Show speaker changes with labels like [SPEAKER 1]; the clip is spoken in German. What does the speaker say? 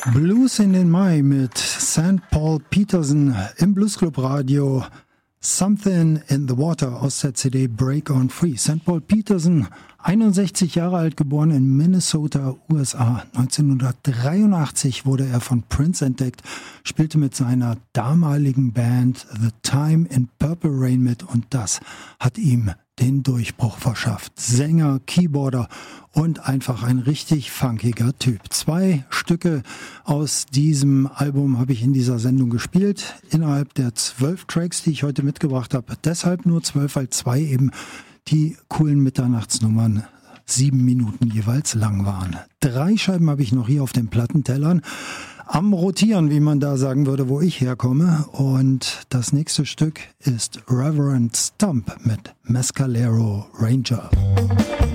[SPEAKER 1] Blues in den Mai mit St. Paul Peterson im Bluesclub Radio. Something in the Water aus der CD Break on Free. St. Paul Peterson, 61 Jahre alt, geboren in Minnesota, USA. 1983 wurde er von Prince entdeckt, spielte mit seiner damaligen Band The Time in Purple Rain mit und das hat ihm den Durchbruch verschafft. Sänger, Keyboarder und einfach ein richtig funkiger Typ. 2 Stücke aus diesem Album habe ich in dieser Sendung gespielt, innerhalb der 12 Tracks, die ich heute mitgebracht habe. Deshalb nur 12, weil 2 eben die coolen Mitternachtsnummern 7 Minuten jeweils lang waren. 3 Scheiben habe ich noch hier auf den Plattentellern am Rotieren, wie man da sagen würde, wo ich herkomme. Und das nächste Stück ist Reverend Stump mit Mescalero Ranger.